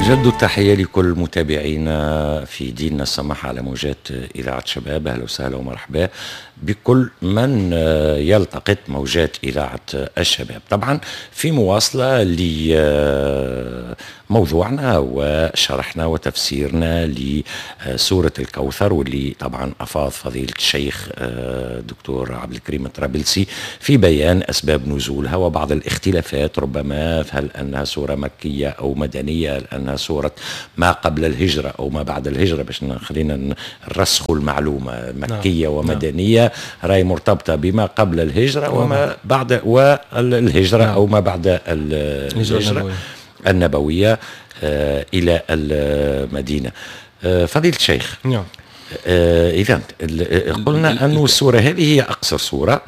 نجد التحية لكل متابعينا في ديننا السماح على موجات إذاعة شباب. أهلا وسهلا ومرحبا بكل من يلتقط موجات إذاعة الشباب. طبعا في مواصلة لموضوعنا وشرحنا وتفسيرنا لسورة الكوثر، واللي طبعا أفاض فضيلة الشيخ دكتور عبد الكريم الطرابلسي في بيان أسباب نزولها وبعض الاختلافات، ربما هل أنها سورة مكية أو مدنية، هل أنها سورة ما قبل الهجرة أو ما بعد الهجرة، باش خلينا نرسخوا المعلومة مكية ومدنية راهي مرتبطة بما قبل الهجرة وما بعد والهجرة أو ما بعد الهجرة النبوية إلى المدينة. فضيلة الشيخ، إذا قلنا أن السورة هذه هي أقصر سورة،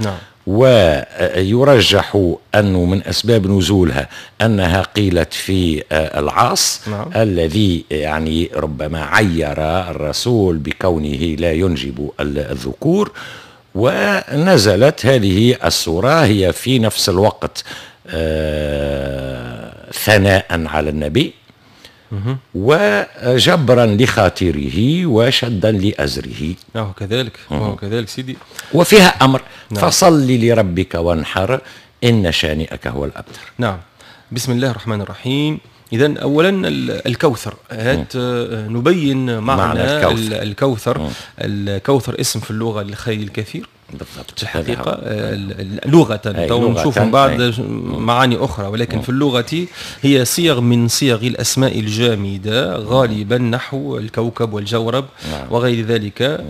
ويرجح أنه من أسباب نزولها أنها قيلت في العاص الذي يعني ربما عير الرسول بكونه لا ينجب الذكور، ونزلت هذه السورة هي في نفس الوقت ثناء على النبي وجبرا لخاطره وشدا لأزره. كذلك كذلك سيدي، وفيها أمر فصل لربك وانحر إن شانئك هو الأبتر. نعم. بسم الله الرحمن الرحيم. إذن أولا الكوثر، نبين معنى الكوثر. الكوثر اسم في اللغة للخير الكثير بالضبط في الحقيقة، لغة نشوف من بعد معاني أخرى، ولكن في اللغة هي صيغ من صيغ الأسماء الجامدة غالبا نحو الكوكب والجورب وغير ذلك.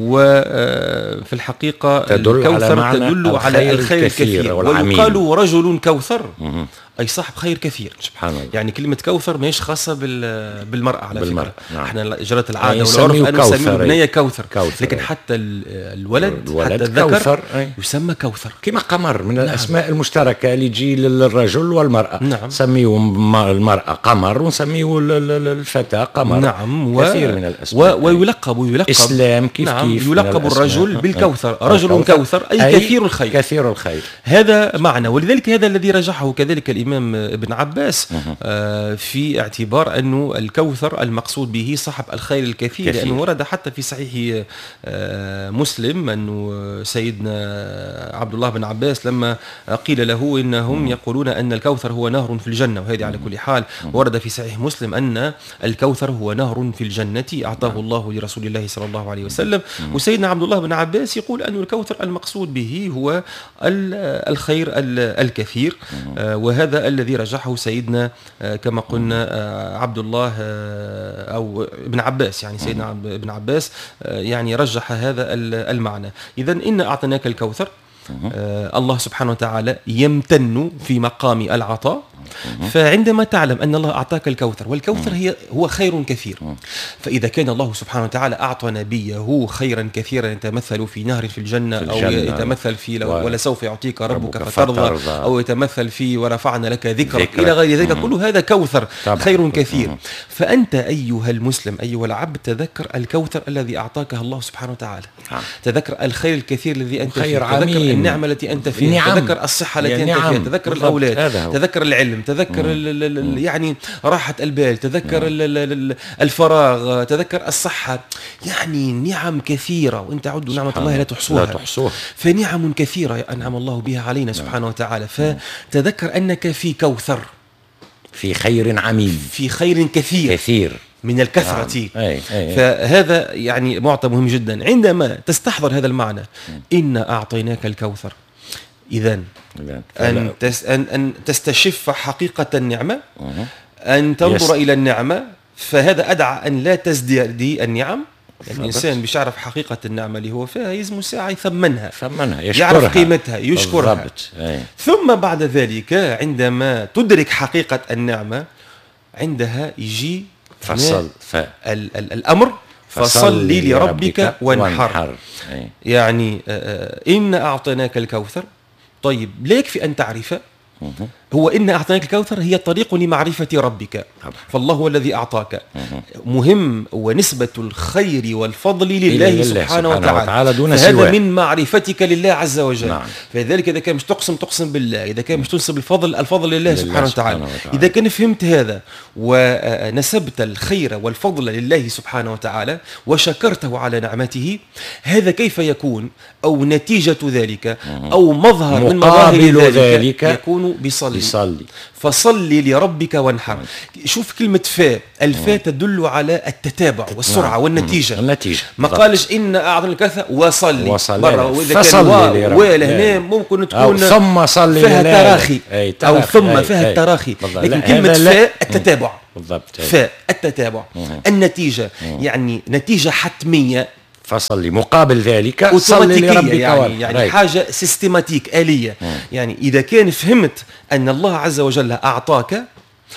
وفي الحقيقة الكوثر تدل على الخير الكثير، ويقال رجل كوثر أي صاحب خير كثير. سبحان الله. يعني كلمة كوثر ماهيش خاصة بالمرأة على فكرة. احنا جرت العادة والعرف أن نسمي البنية كوثر، لكن حتى الولد حتى الذكر يسمى كوثر، كما قمر من الأسماء المشتركة اللي تجي للرجل والمرأة. نسميه المرأة قمر ونسميه الفتاة قمر. كثير من الأسماء. ويلقب إسلام كيف يلقب الرجل بالكوثر، رجل كوثر أي كثير الخير. كثير الخير هذا معنى، ولذلك هذا الذي رجحه كذلك الإمام ابن عباس في اعتبار أنه الكوثر المقصود به صاحب الخير الكثير، لأنه ورد حتى في صحيح مسلم أنه سيدنا عبد الله بن عباس لما قيل له إنهم يقولون أن الكوثر هو نهر في الجنة، وهذه على كل حال ورد في صحيح مسلم أن الكوثر هو نهر في الجنة أعطاه الله لرسول الله صلى الله عليه وسلم. وسيدنا عبد الله بن عباس يقول أن الكوثر المقصود به هو الخير الكثير، وهذا الذي رجحه سيدنا كما قلنا عبد الله أو ابن عباس، يعني سيدنا ابن عباس يعني رجح هذا المعنى. إذن إن أعطيناك الكوثر، الله سبحانه وتعالى يمتن في مقام العطاء. فعندما تعلم أن الله أعطاك الكوثر، والكوثر هو خير كثير، فإذا كان الله سبحانه وتعالى أعطى نبيه خيرا كثيرا يتمثل في نهر في الجنة أو يتمثل في ولسوف يعطيك ربك فترضى، أو يتمثل في ورفعنا لك ذكرك إلى غير ذلك، كل هذا كوثر خير كثير. فأنت أيها المسلم أيها العبد تذكر الكوثر الذي أعطاك الله سبحانه وتعالى، تذكر الخير الكثير الذي أنت فيه، تذكر النعمة التي أنت فيها، تذكر الصحة التي أنت فيها، تذكر الأولاد، تذكر العلم، تذكر يعني راحة البال، تذكر الفراغ، تذكر الصحة، يعني نعم كثيرة، وانت عدوا نعمة الله لا تحصوها. فنعم كثيرة أنعم الله بها علينا سبحانه وتعالى. فتذكر أنك في كوثر، في خير عميم، في خير كثير من الكثرة. فهذا يعني معطى مهم جدا عندما تستحضر هذا المعنى. إن أعطيناك الكوثر، إذن أن تستشف حقيقة النعمة، أن تنظر إلى النعمة، فهذا أدعى أن لا تزداد النعم. يعني الإنسان باش يعرف حقيقة النعمة اللي هو فيها يلزم ساعة يثمنها، يعرف قيمتها، يشكرها. ثم بعد ذلك عندما تدرك حقيقة النعمة، عندها يجي الأمر فصل لربك وانحر. يعني إن أعطيناك الكوثر. طيب لا يكفي أن تعرف، هو إن أعطيناك الكوثر هي طريق لمعرفة ربك، فالله هو الذي أعطاك. مهم، ونسبة الخير والفضل لله سبحانه وتعالى دون سواه، هذا من معرفتك لله عز وجل. نعم. فلذلك إذا كان مش تقسم بالله، إذا كان مش تنسب الفضل لله سبحانه وتعالى. إذا كان فهمت هذا ونسبت الخير والفضل لله سبحانه وتعالى وشكرته على نعمته، هذا كيف يكون؟ أو نتيجة ذلك أو مظهر من مظاهر ذلك يكون بصلي. فصلي لربك وانحر. شوف كلمة الفاء تدل على التتابع والسرعة والنتيجة. ما قالش إن أعطنا الكوثر وصلي برا، وإذا كان هنا ممكن تكون ثم صلي فيها تراخي أو ثم فيها التراخي، لكن كلمة التتابع بالضبط، التتابع النتيجة، يعني نتيجة حتمية. فصلي مقابل ذلك صلي لربك يعني حاجة سيستماتيك آلية. يعني إذا كان فهمت أن الله عز وجل أعطاك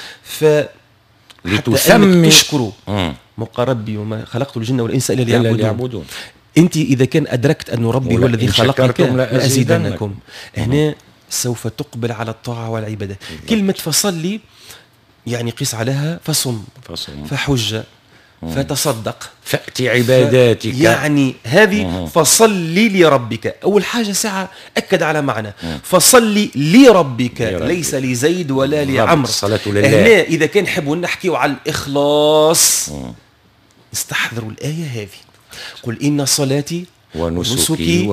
لتسمي تشكره، ربي وما خلقت الجن والإنس إلا ليعبدون. أنت إذا كان أدركت أن ربي هو الذي خلقك لأزيدنكم، هنا سوف تقبل على الطاعة والعبادة. كلمة فصلي يعني قيس عليها فصم فحج فتصدق فأتي عباداتك، يعني هذه فصلي لربك. أول حاجة ساعة أكد على معنى فصلي لربك، ليس لزيد ولا لعمر. الصلاة لله. هنا إذا كان نحبوا نحكي على الإخلاص استحضروا الآية هذه: قل إن صلاتي ونسكي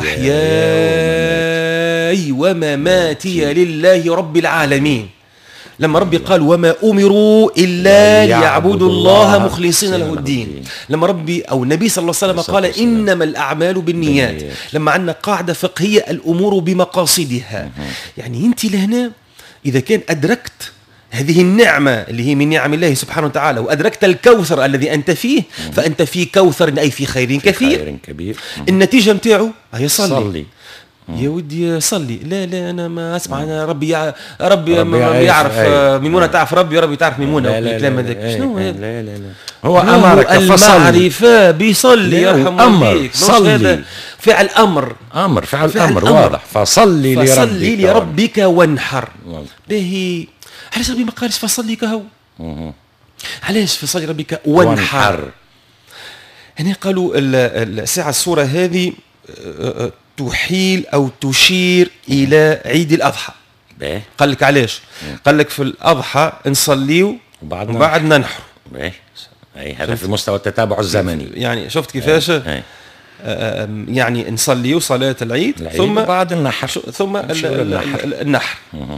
ومحياي ومماتي لله رب العالمين. لما ربي قال وما أمروا إلا ليعبدوا الله مخلصين له الدين، لما ربي أو النبي صلى الله عليه وسلم قال إنما الأعمال بالنيات، لما عندنا قاعدة فقهية الأمور بمقاصدها. يعني أنت لهنا إذا كان أدركت هذه النعمة اللي هي من نعم الله سبحانه وتعالى، وأدركت الكوثر الذي أنت فيه، فأنت في كوثر أي في خير كثير. النتيجة متاعه هي صلي. يا ودي صلي. لا أنا ما أسمع. أنا ربي يعرف ميمونة تعرف ربي تعرف ميمونة والكلام هذاك. شنو هذا؟ لا هو أمرك المعرفة بيصلي يرحم أمر صلي، فعل أمر واضح. فصلي لربك وانحر. به علاش ربي ما قالش فصلي كهو؟ علاش فصلي ربك وانحر؟ هنا قالوا الساعة السورة هذه تحيل أو تشير إلى عيد الأضحى. قال لك علاش؟ قال لك في الأضحى نصليو وبعد ننحر. هذا في مستوى التتابع الزمني. يعني شفت كيفاش؟ يعني نصليو صلاة العيد ثم بعد النحر ثم النحر.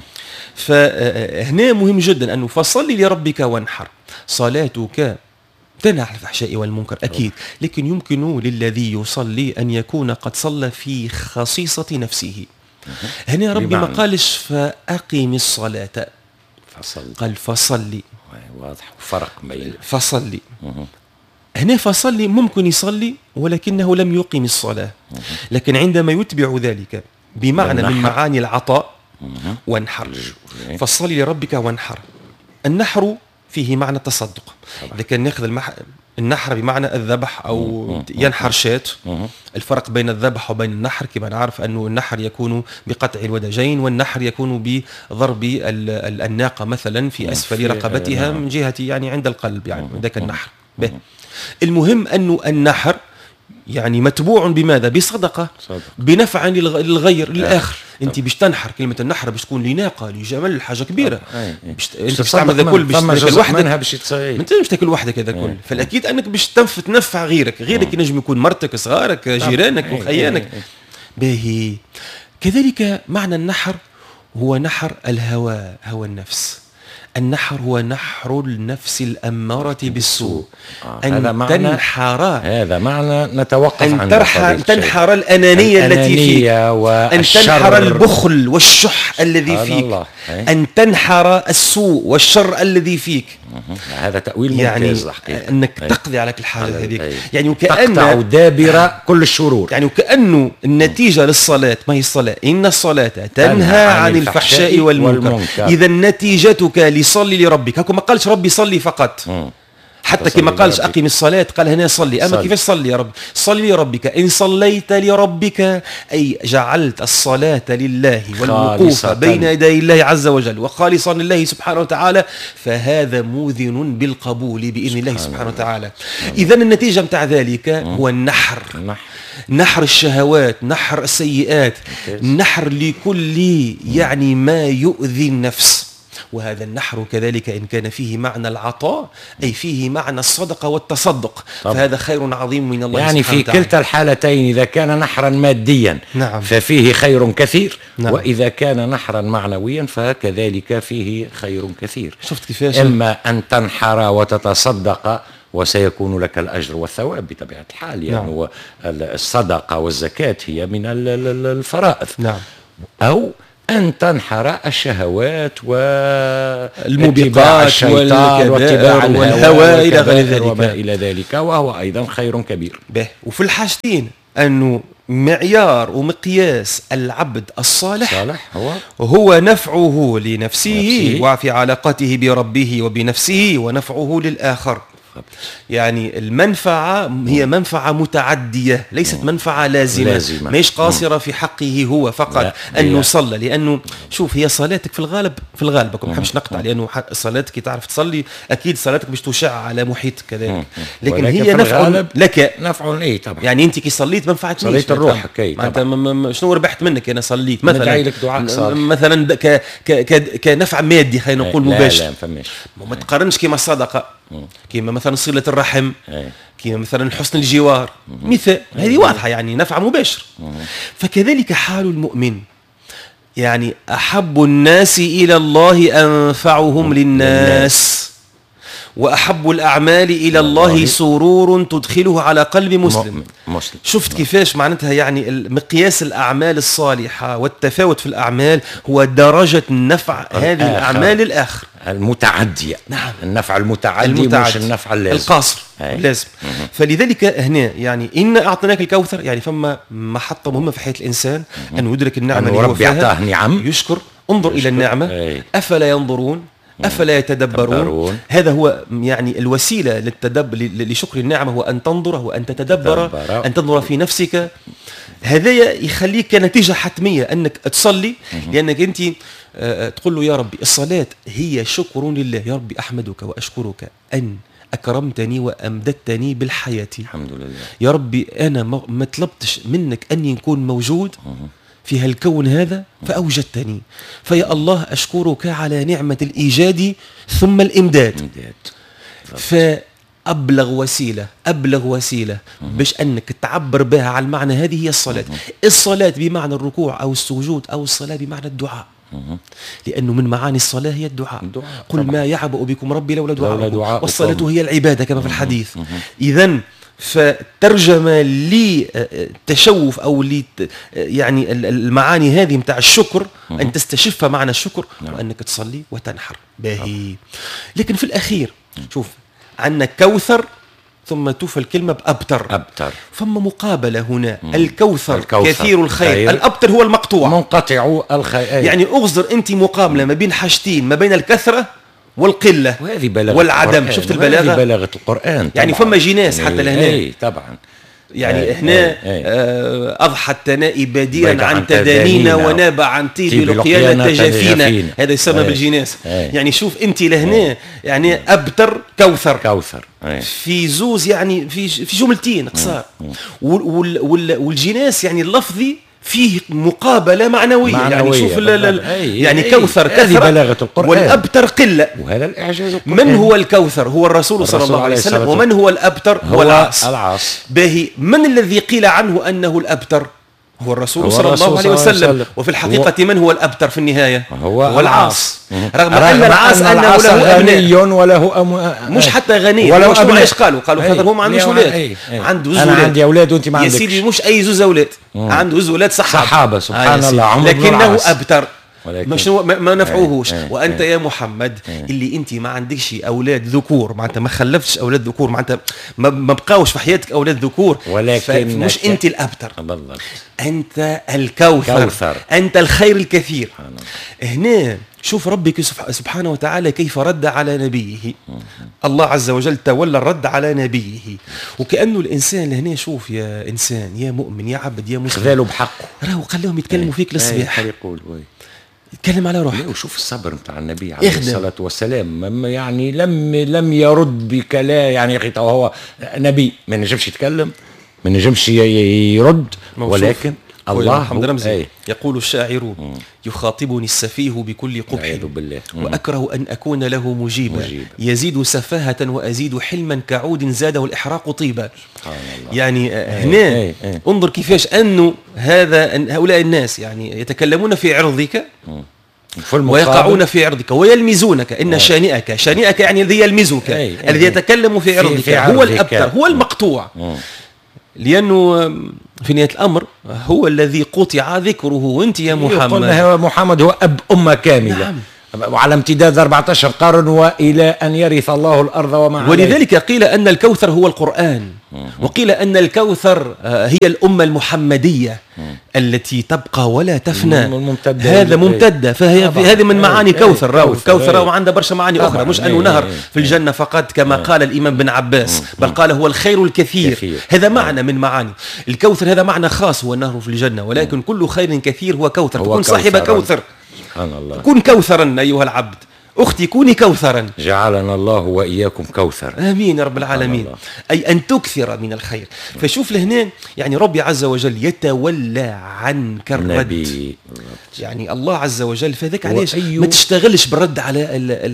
فهنا مهم جدا أنه فصلي لربك وانحر. صلاتك تنهى عن الفحشاء والمنكر أكيد، لكن يمكن للذي يصلي أن يكون قد صلى في خصيصة نفسه. هنا ربي ما قالش فأقم الصلاة، قال فصلي. واضح فرق بين فصلي. هنا فصلي ممكن يصلي ولكنه لم يقم الصلاة، لكن عندما يتبع ذلك بمعنى من معاني العطاء وانحر. فصلي لربك وانحر. النحر فيه معنى التصدق. إذا كان ناخذ النحر بمعنى الذبح أو ينحر شاة. الفرق بين الذبح وبين النحر كما نعرف أنه النحر يكون بقطع الودجين، والنحر يكون بضرب الناقة مثلا في أسفل رقبتها من جهة يعني عند القلب، يعني ذاك النحر. المهم أنه النحر يعني متبوع بماذا؟ بصدقة، بنفع للغير للآخر. انت باش تنحر، كلمة النحر باش تكون لناقة لجمل حاجة كبيرة، انت باش تعمل ذا كل باش تاكل وحدك، ما تنجمش تاكل وحدك هذا كل. فالأكيد أنك باش تنفع غيرك ينجم يكون مرتك، صغارك، جيرانك، وخيانك. باهي كذلك معنى النحر هو نحر الهوى، هوى النفس. النحر هو نحر النفس الأمارة بالسوء. أن تنحر، هذا معنى نتوقف أن تنحر الأنانية التي فيك، أن تنحر البخل والشح الذي فيك، أن تنحر السوء والشر الذي فيك. هذا تأويل ممتاز يعني أنك تقضي على الحاجة هذه، يعني تقطع دابر كل الشرور. يعني كأنه النتيجة للصلاة ما هي الصلاة، إن الصلاة تنهى عن الفحشاء والمنكر. إذا نتيجتك لصلي لربك، هكو ما قالش ربي صلي فقط، حتى كما قالش أقم الصلاة، قال هنا صلي. أما كيفاش صلي يا رب؟ صلي لربك. إن صليت لربك أي جعلت الصلاة لله والوقوف بين يدي الله عز وجل وخالصا لله سبحانه وتعالى، فهذا موذن بالقبول بإذن الله سبحانه وتعالى. إذا النتيجة متاع ذلك هو النحر، نحر الشهوات، نحر السيئات، نحر لكل يعني ما يؤذي النفس. وهذا النحر كذلك إن كان فيه معنى العطاء أي فيه معنى الصدقة والتصدق فهذا خير عظيم من الله يعني سبحانه وتعالى. في كلتا الحالتين إذا كان نحرا ماديا ففيه خير كثير، وإذا كان نحرا معنويا فكذلك فيه خير كثير. شفت كيفاش؟ إما أن تنحر وتتصدق وسيكون لك الأجر والثواب بطبيعة الحال، يعني الصدقة والزكاة هي من الفرائض، أو أن تنحر الشهوات والموبقات والكبائر والهوى إلى غير ذلك وما إلى ذلك، وهو أيضا خير كبير. وفي الحاجتين أنه معيار ومقياس العبد الصالح هو نفعه لنفسه وفي علاقته بربه وبنفسه ونفعه للآخر. يعني المنفعة هي منفعة متعدية ليست منفعة لازمة. مش قاصرة في حقه هو فقط أنه صلى، لأنه شوف هي صلاتك في الغالب ما بحبش نقطع، لأنه صلاتك تعرف تصلي أكيد صلاتك مش تشع على محيط كذلك، لكن هي نفع لك، نفع إيه طبعا. يعني أنت كي صليت ما نفعتنيش، صليت الروح شنو ربحت منك؟ أنا صليت مثلا كنفع مادي خلينا نقول مباشر، ما تقارنش كما الصدقة، كما مثلا صلة الرحم، كما مثلا حسن الجوار، مثال هذه واضحة يعني نفع مباشر. فكذلك حال المؤمن، يعني أحب الناس إلى الله أنفعهم للناس، وأحب الأعمال إلى الله سرور تدخله على قلب مسلم. شفت كيفاش معناتها؟ يعني مقياس الأعمال الصالحة والتفاوت في الأعمال هو درجة نفع هذه الأعمال الآخر المتعدية. النفع المتعدي مش النفع القاصر لازم. فلذلك هنا يعني إن أعطيناك الكوثر، يعني فما محطة مهمة في حياة الإنسان أن يدرك النعمة اللي هو فيها، ربي أعطاه نعم يشكر. انظر إلى النعمة، أفلا ينظرون أفلا يتدبرون. هذا هو يعني الوسيلة لشكر النعمة، هو أن تنظر وأن تتدبر، أن تنظر في نفسك. هذا يخليك نتيجة حتمية أنك تصلي، لأنك أنت تقول له يا ربي الصلاة هي شكر لله، يا ربي أحمدك وأشكرك أن أكرمتني وأمددتني بالحياة، الحمد لله يا ربي أنا ما طلبتش منك أني نكون موجود في هالكون هذا فأوجدتني، فيا الله أشكرك على نعمة الإيجاد ثم الإمداد. فأبلغ وسيلة باش أنك تعبر بها على المعنى هذه هي الصلاة. الصلاة بمعنى الركوع أو السجود، أو الصلاة بمعنى الدعاء، لأنه من معاني الصلاة هي الدعاء. قل ما يعبأ بكم ربي لولا دعاء، والصلاة هي العبادة كما في الحديث. إذن فترجمة لتشوف أو يعني المعاني هذه متاع الشكر، أن تستشف معنى الشكر وأنك تصلي وتنحر باهي. لكن في الأخير شوف عندنا كوثر ثم توفى الكلمة بأبتر. فما مقابلة هنا، الكوثر كثير الخير، الأبتر هو المقطوع منقطع الخير. يعني أغزر أنت مقابلة ما بين حاجتين، ما بين الكثرة والقلة والعدم. شفت البلاغة؟ بلاغة القرآن يعني فما جناس حتى لهنا طبعا، يعني هنا أضحى التنائي بديرا عن تدانينا ونابع عن طيب لقيانا تجافينا، هذا يسمى بالجناس. يعني شوف أنت لهنا يعني أبتر كوثر في زوز، يعني في جملتين قصار، والجناس يعني اللفظي فيه مقابلة معنوية. يعني شوف يعني كوثر كثرة والأبتر قلة، وهذا الإعجاز القرآني. من هو الكوثر؟ هو الرسول صلى الله عليه وسلم. ومن هو الأبتر؟ هو العاص. باهي من الذي قيل عنه أنه الأبتر؟ هو الرسول صلى الله عليه وسلم. وفي الحقيقة من هو الأبتر في النهاية؟ هو العاص. رغم أن العاص أنه له غني وله مش حتى غني، ولو أبناء. إيش قالوا خاطر هو ما عندوش أولاد، عنده زوج أولاد. أنا عندي أولاد وأنت ما عندكش يا سيدي، مش أي زوج أولاد، عنده زوج أولاد صحابة سبحان الله، لكنه أبتر. ما نفعوهوش. وأنت يا محمد اللي أنت ما عندكش أولاد ذكور، معناتها ما خلفتش أولاد ذكور، معناتها ما بقاوش في حياتك أولاد ذكور، ولكن مش أنت الأبتر، أنت الكوثر، أنت الخير الكثير. هنا شوف ربك سبحانه وتعالى كيف رد على نبيه. الله عز وجل تولى الرد على نبيه، وكأنه الإنسان لهنا شوف يا إنسان يا مؤمن يا عبد يا مسلم خذاله بحقه، راهو خليهم يتكلموا فيك للصباح، يتكلم على روحه. وشوف الصبر نتاع النبي عليه الصلاة والسلام، يعني لم يرد بكلام، يعني يا أخي هو نبي ما نجمش يتكلم، ما نجمش يرد، ولكن الله محمد رمزي يقول الشاعر يخاطبني السفيه بكل قبح وأكره أن أكون له مجيبا يزيد سفاهة وأزيد حلما كعود زاده الإحراق طيبا. يعني هنا انظر كيفاش أنه هؤلاء الناس يعني يتكلمون في عرضك ويقعون في عرضك ويلمزونك. إن شانئك يعني الذي يلمزك، الذي يتكلم في عرضك هو الأبتر، هو المقطوع، لأنه في نهاية الأمر هو الذي قطع ذكره. وانت يا محمد هو أب أمة كاملة. نعم. وعلى امتداد 14 قرن وإلى أن يرث الله الأرض وما عليها. ولذلك قيل أن الكوثر هو القرآن، وقيل أن الكوثر هي الأمة المحمدية التي تبقى ولا تفنى. هذا ممتدة، فهي هذه من معاني كوثر. كوثر وعنده برشا معاني أخرى، مش أنه نهر في الجنة فقط كما قال الإمام بن عباس، بل قال هو الخير الكثير. هذا معنى من معاني الكوثر، هذا معنى خاص هو النهر في الجنة، ولكن كل خير كثير هو كوثر. فكن صاحب كوثر، كن كوثرا أيها العبد، أختي كوني كوثرا. جعلنا الله وإياكم كوثر، آمين يا رب العالمين. أي أن تكثر من الخير. فشوف لهنا يعني ربي عز وجل يتولى عنك الرد، يعني الله عز وجل. فذلك علاش ما تشتغلش بالرد على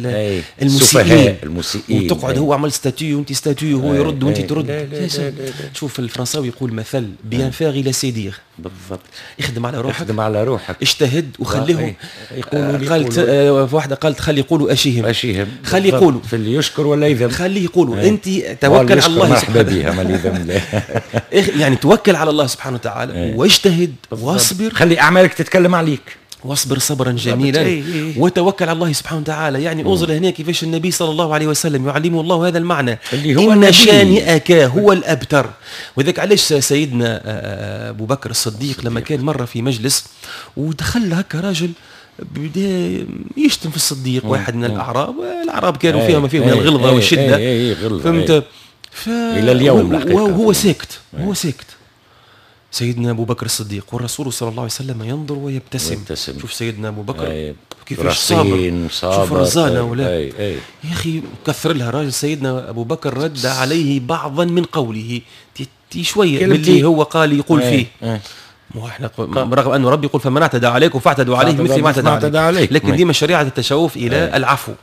المسيئين وتقعد هو عمل ستاتيو وانت ستاتيو وهو يرد وانت ترد. شوف الفرنساوي يقول مثل بيان فاغي لا سيدير، بالضبط، اخدم على روحك، اخدم على روحك، اجتهد وخليهم يقولوا. قالت واحدة قالت خلي يقولوا أشيهم خلي يقولوا في اللي يشكر ولا يذم، خلي يقولوا انت توكل على الله سبحانه يعني توكل على الله سبحانه وتعالى واجتهد واصبر، خلي أعمالك تتكلم عليك، واصبر صبرا جميلا وتوكل على الله سبحانه وتعالى. يعني انظر هنا كيفاش النبي صلى الله عليه وسلم يعلمه الله هذا المعنى، إن شانئك هو الأبتر. وذلك علاش سيدنا أبو بكر الصديق لما كان مرة في مجلس ودخل هكا راجل بدا يشتم في الصديق، واحد من الأعراب، والأعراب كانوا فيها ما فيهم من الغلظة والشدة، فهمت؟ إلى اليوم وهو ساكت، هو ساكت. سيدنا أبو بكر الصديق والرسول صلى الله عليه وسلم ينظر ويبتسم. شوف سيدنا أبو بكر كيفاش صابر، شوف رزانة ولا يا أخي كثر لها راجل. سيدنا أبو بكر رد عليه بعضا من قوله شوية من اللي هو قال يقول فيه. احنا رغم أنه ربي يقول فمن اعتدى عليكم فاعتدوا عليه مثل ما اعتدى عليك، لكن ديما شريعة التشوف إلى العفو.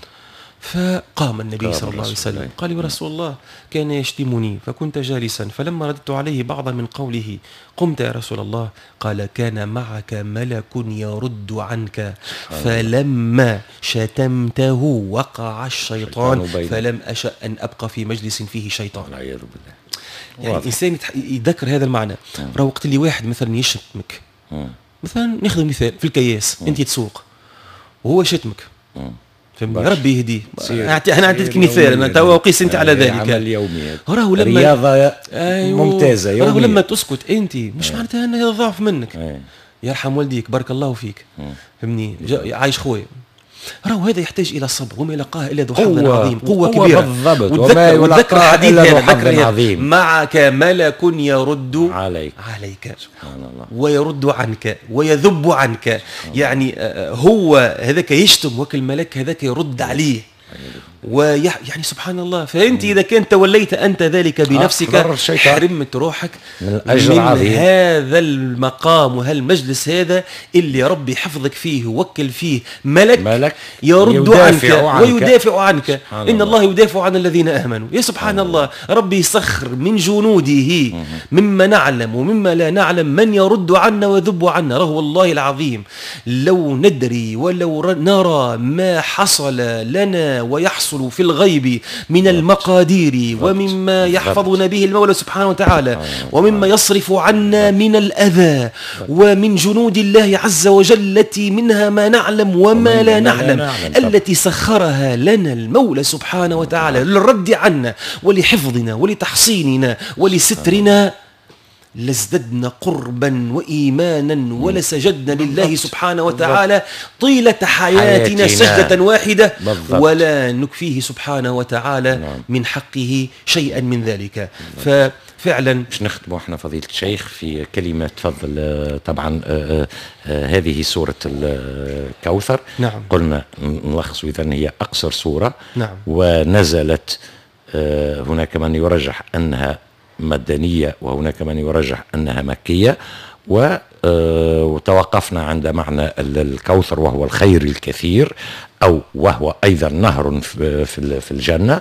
فقام النبي صلى الله عليه وسلم قال يا رسول الله كان يشتمني فكنت جالسا، فلما رددت عليه بعضا من قوله قمت يا رسول الله. قال كان معك ملك يرد عنك، فلما شتمته وقع الشيطان، فلم أشأ أن أبقى في مجلس فيه شيطان. يعني الإنسان يذكر هذا المعنى. راه وقت اللي واحد مثلا يشتمك، مثلا ناخذ مثال في الكياس، أنت تسوق وهو شتمك، فهمني ربي يهديه. انا اعطيتك مثال، انا توا وقيس انت على ذلك. عمل يومي، راهو لما رياضه ممتازه يوميا، راهو لما تسكت انت مش معناتها انه ضعف منك. يرحم والديك بارك الله فيك، فهمني عايش خويا. راهو هذا يحتاج الى صبر، وما يلقاه الا ذو حظ عظيم، قوه كبيره بالضبط. وتذكر الحديث هذا، معك ملك يرد عليك سبحان الله، ويرد عنك ويذب عنك. يعني هو هذاك يشتم وكل الملك هذاك يرد عليه، ويعني سبحان الله. فأنت إذا كنت توليت أنت ذلك بنفسك حرمت روحك من أجر عظيم، هذا المقام وهالمجلس هذا اللي ربي حفظك فيه ووكل فيه ملك يرد عنك ويدافع عنك. إن الله يدافع عن الذين آمنوا. يا سبحان الله، ربي يسخر من جنوده مما نعلم ومما لا نعلم من يرد عنا ويذب عنا. رهو الله العظيم لو ندري ولو نرى ما حصل لنا ويحصل في الغيب من المقادير ومما يحفظنا به المولى سبحانه وتعالى، ومما يصرف عنا من الأذى، ومن جنود الله عز وجل التي منها ما نعلم وما لا نعلم، التي سخرها لنا المولى سبحانه وتعالى للرد عنا ولحفظنا ولتحصيننا ولسترنا. لازددنا قربا وإيمانا ولسجدنا لله سبحانه وتعالى طيلة حياتنا سجدة واحدة ولا نكفيه سبحانه وتعالى من حقه شيئا من ذلك. فعلا باش نختموا احنا فضيلة الشيخ في كلمة تفضل. طبعا هذه سورة الكوثر. نعم. قلنا نلخص إذن هي أقصر سورة. نعم. ونزلت هناك من يرجح أنها مدنية وهناك من يرجح أنها مكية، وتوقفنا عند معنى الكوثر وهو الخير الكثير، أو وهو أيضا نهر في الجنة،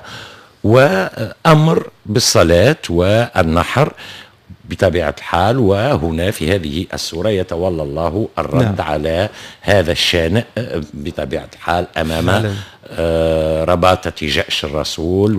وأمر بالصلاة والنحر بطبيعة الحال. وهنا في هذه السورة يتولى الله الرد على هذا الشان بطبيعة الحال أمام رباطة جأش الرسول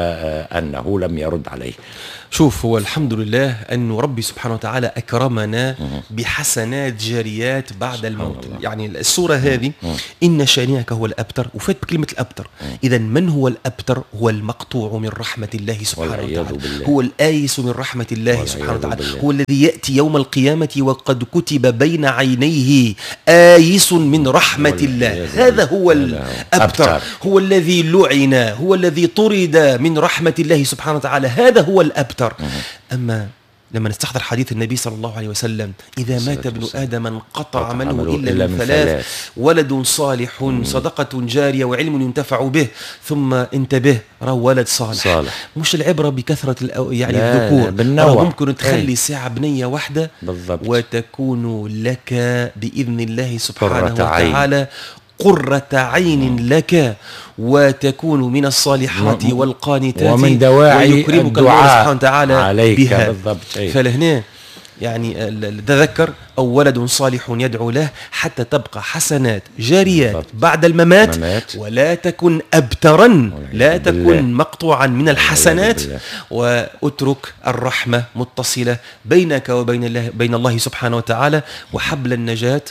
وأنه لم يرد عليه. شوف، هو الحمد لله أن ربي سبحانه وتعالى أكرمنا بحسنات جاريات بعد الموت. يعني السورة هذه إن شانئك هو الأبتر، وفات بكلمة الأبتر. إذا من هو الأبتر؟ هو المقطوع من رحمة الله سبحانه وتعالى، هو الآيس من رحمة الله سبحانه وتعالى، هو الذي يأتي يوم القيامة وقد كتب بين عينيه آيس من رحمة الله. هذا هو الأبتر، هو الذي لعن، هو الذي طرد من رحمة الله سبحانه وتعالى. هذا هو الأبتر. أما لما نستحضر حديث النبي صلى الله عليه وسلم: إذا مات ابن آدم انقطع عمله إلا من ثلاث: ولد صالح، صدقة جارية، وعلم ينتفع به. ثم انتبه، ولد صالح. مش العبرة بكثرة يعني الذكور، ممكن تخلي ساعة بنية واحدة بالضبط وتكون لك بإذن الله سبحانه وتعالى قرة عين لك، وتكون من الصالحات والقانتات، ومن دواعي ويكرمك الله سبحانه وتعالى بها. فلهنا يعني تذكر: أو ولد صالح يدعو له، حتى تبقى حسنات جاريات بعد الممات، ولا تكن أبترا، لا تكن مقطوعا من الحسنات، واترك الرحمة متصلة بينك وبين الله سبحانه وتعالى. وحبل النجاة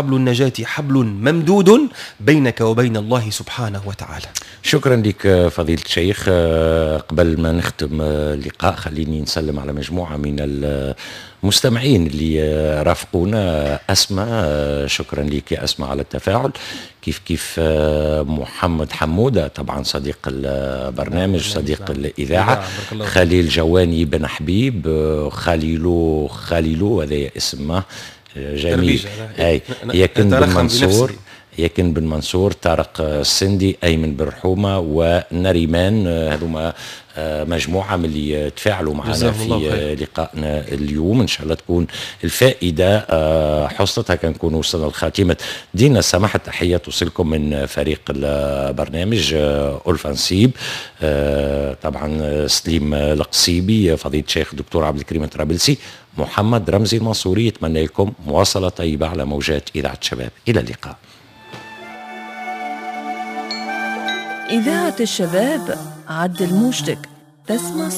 حبل ممدود بينك وبين الله سبحانه وتعالى. شكرا لك فضيلة الشيخ. قبل ما نختم اللقاء خليني نسلم على مجموعة من المستمعين اللي رافقونا. أسماء، شكرا لك يا أسماء على التفاعل. كيف محمد حمودة طبعا صديق البرنامج، صديق الإذاعة. خليل جواني بن حبيب، خليلو هذا اسمه جميل. يكن بن منصور، طارق السندي، أيمن بن رحومة، ونريمان. هذوما مجموعة من اللي تفاعلوا معنا في لقائنا اليوم. إن شاء الله تكون الفائدة حصلتها. كنكون وصلنا لخاتمة. دينا سماحة تحية توصلكم من فريق البرنامج: ألفا نسيب، طبعا سليم القصيبي، فضيلة الشيخ دكتور عبد الكريم طرابلسي، محمد رمزي المنصوري. يتمنى لكم مواصلة طيبة على موجات إذاعة الشباب. إلى اللقاء. إذاعة الشباب، عدل موجتك، تسمع